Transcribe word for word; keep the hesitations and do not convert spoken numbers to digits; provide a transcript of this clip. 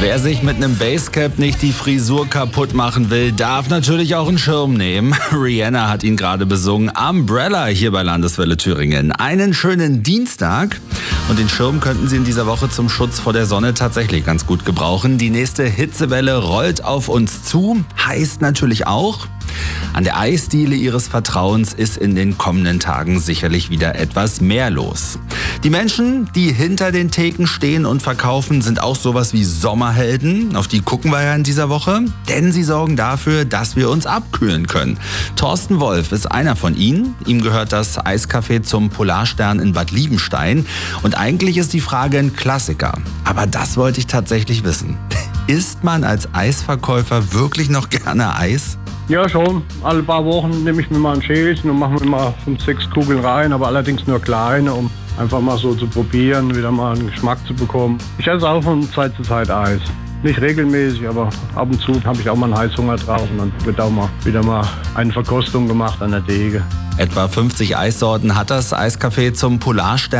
Wer sich mit einem Basecap nicht die Frisur kaputt machen will, darf natürlich auch einen Schirm nehmen. Rihanna hat ihn gerade besungen. Umbrella hier bei Landeswelle Thüringen. Einen schönen Dienstag. Und den Schirm könnten Sie in dieser Woche zum Schutz vor der Sonne tatsächlich ganz gut gebrauchen. Die nächste Hitzewelle rollt auf uns zu. Heißt natürlich auch, an der Eisdiele Ihres Vertrauens ist in den kommenden Tagen sicherlich wieder etwas mehr los. Die Menschen, die hinter den Theken stehen und verkaufen, sind auch sowas wie Sommerhelden. Auf die gucken wir ja in dieser Woche, denn sie sorgen dafür, dass wir uns abkühlen können. Thorsten Wolf ist einer von ihnen. Ihm gehört das Eiscafé zum Polarstern in Bad Liebenstein. Und eigentlich ist die Frage ein Klassiker. Aber das wollte ich tatsächlich wissen. Isst man als Eisverkäufer wirklich noch gerne Eis? Ja, schon. Alle paar Wochen nehme ich mir mal ein Schälchen und mache mir mal fünf, sechs Kugeln rein, aber allerdings nur kleine, um einfach mal so zu probieren, wieder mal einen Geschmack zu bekommen. Ich esse auch von Zeit zu Zeit Eis. Nicht regelmäßig, aber ab und zu habe ich auch mal einen Heißhunger drauf und dann wird auch mal wieder mal eine Verkostung gemacht an der Theke. Etwa fünfzig Eissorten hat das Eiscafé zum Polarstern